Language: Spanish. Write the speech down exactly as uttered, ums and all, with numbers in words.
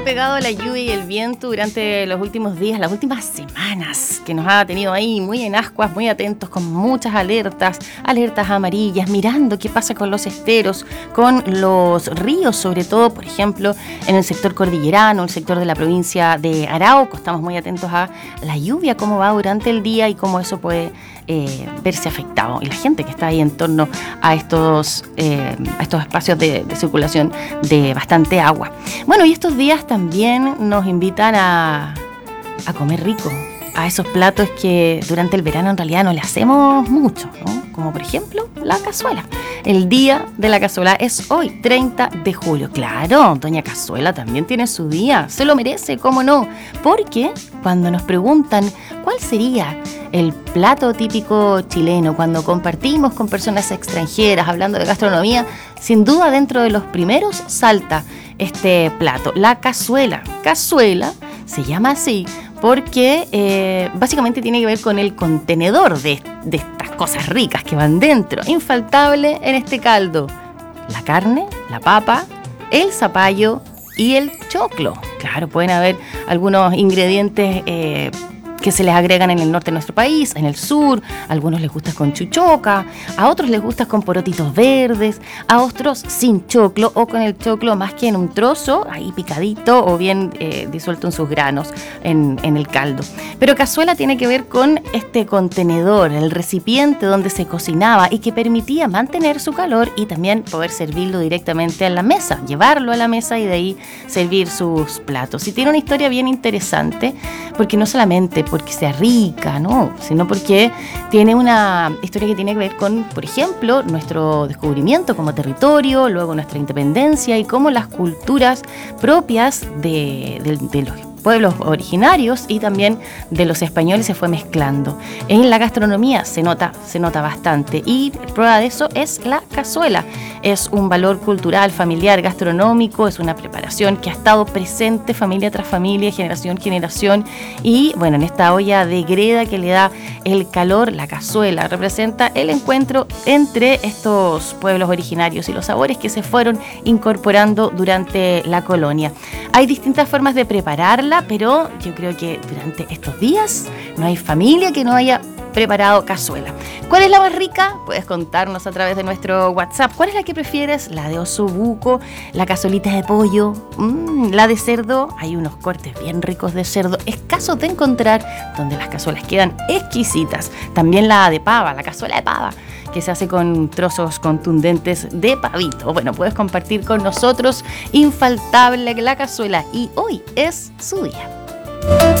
pegado la lluvia y el viento durante los últimos días, las últimas semanas, que nos ha tenido ahí muy en ascuas, muy atentos, con muchas alertas, alertas amarillas, mirando qué pasa con los esteros, con los ríos, sobre todo, por ejemplo, en el sector cordillerano, el sector de la provincia de Arauco. Estamos muy atentos a la lluvia, cómo va durante el día y cómo eso puede eh, verse afectado. Y la gente que está ahí en torno a estos, eh, a estos espacios de, de circulación de bastante agua. Bueno, y estos días también nos invitan a, a comer rico, a esos platos que durante el verano en realidad no le hacemos mucho, ¿no? Como por ejemplo la cazuela. El día de la cazuela es hoy, treinta de julio. Claro, doña Cazuela también tiene su día, se lo merece, ¿cómo no? Porque cuando nos preguntan cuál sería el plato típico chileno, cuando compartimos con personas extranjeras hablando de gastronomía, sin duda dentro de los primeros salta este plato, la cazuela. Cazuela se llama así porque eh, básicamente tiene que ver con el contenedor de, de estas cosas ricas que van dentro. Infaltable en este caldo: la carne, la papa, el zapallo y el choclo. Claro, pueden haber algunos ingredientes eh, que se les agregan en el norte de nuestro país, en el sur. A algunos les gusta con chuchoca, a otros les gusta con porotitos verdes, a otros sin choclo o con el choclo más que en un trozo, ahí picadito o bien eh, disuelto en sus granos en, en el caldo. Pero cazuela tiene que ver con este contenedor, el recipiente donde se cocinaba y que permitía mantener su calor y también poder servirlo directamente a la mesa, llevarlo a la mesa y de ahí servir sus platos. Y tiene una historia bien interesante, porque no solamente porque sea rica, no, sino porque tiene una historia que tiene que ver con, por ejemplo, nuestro descubrimiento como territorio, luego nuestra independencia y cómo las culturas propias de, de, de los pueblos originarios y también de los españoles se fue mezclando. En la gastronomía se nota, se nota bastante, y prueba de eso es la cazuela. Es un valor cultural, familiar, gastronómico, es una preparación que ha estado presente familia tras familia, generación tras generación, y bueno, en esta olla de greda que le da el calor, la cazuela representa el encuentro entre estos pueblos originarios y los sabores que se fueron incorporando durante la colonia. Hay distintas formas de prepararla, pero yo creo que durante estos días no hay familia que no haya preparado cazuela. ¿Cuál es la más rica? Puedes contarnos a través de nuestro WhatsApp. ¿Cuál es la que prefieres? ¿La de osobuco? ¿La cazuelita de pollo? Mm, ¿La de cerdo? Hay unos cortes bien ricos de cerdo, escasos de encontrar, donde las cazuelas quedan exquisitas. También la de pava, la cazuela de pava, que se hace con trozos contundentes de pavito. Bueno, puedes compartir con nosotros. Infaltable la cazuela, y hoy es su día.